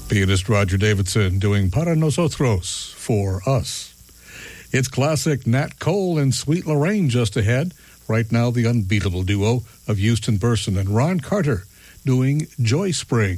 Pianist Roger Davidson doing Para Nosotros, for us. It's classic Nat Cole and Sweet Lorraine just ahead. Right now, the unbeatable duo of Houston Burson and Ron Carter doing Joy Spring.